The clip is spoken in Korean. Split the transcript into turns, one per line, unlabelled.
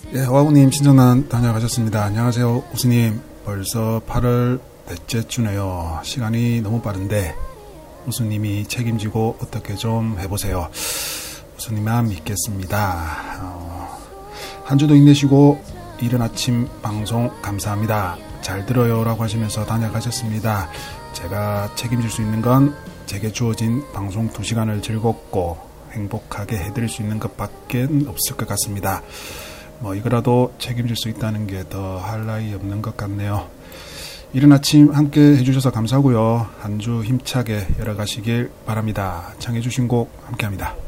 예, 와우님 신청단 다녀가셨습니다. 안녕하세요, 우수님. 벌써 8월 넷째 주네요. 시간이 너무 빠른데 우수님이 책임지고 어떻게 좀 해보세요. 우수님만 믿겠습니다. 한 주도 힘내시고 이른 아침 방송 감사합니다. 잘 들어요 라고 하시면서 다녀가셨습니다. 제가 책임질 수 있는 건 제게 주어진 방송 2시간을 즐겁고 행복하게 해드릴 수 있는 것밖에 없을 것 같습니다. 이거라도 책임질 수 있다는 게 더 할 나위 없는 것 같네요. 이른 아침 함께 해주셔서 감사하고요. 한 주 힘차게 열어가시길 바랍니다. 청해주신 곡 함께합니다.